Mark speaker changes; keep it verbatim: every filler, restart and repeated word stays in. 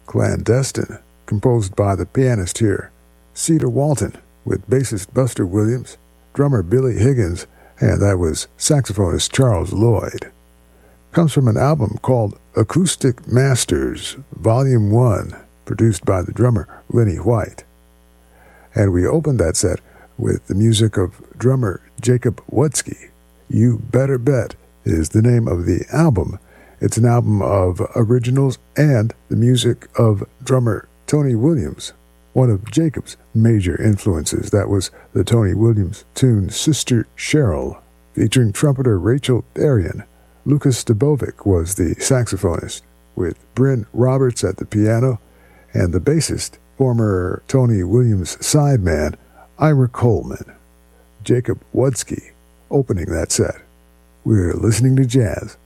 Speaker 1: Clandestine, composed by the pianist here, Cedar Walton, with bassist Buster Williams, drummer Billy Higgins, and that was saxophonist Charles Lloyd. Comes from an album called Acoustic Masters, Volume one, produced by the drummer Lenny White. And we opened that set with the music of drummer Jacob Wutzke. You Better Bet is the name of the album. It's an album of originals and the music of drummer Tony Williams, one of Jacob's major influences. That was the Tony Williams tune Sister Cheryl, featuring trumpeter Rachel Darien. Lucas Stabovic was the saxophonist, with Bryn Roberts at the piano, and the bassist, former Tony Williams sideman, Ira Coleman. Jacob Wutzke opening that set. We're listening to jazz